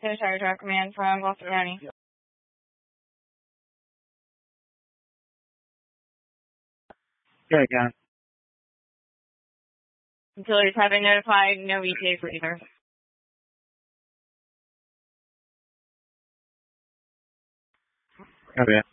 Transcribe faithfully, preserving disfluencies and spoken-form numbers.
Finish Fire Truck Command from Gloucester County. Yeah, again. Utilities have been notified. No E T A for either. Okay.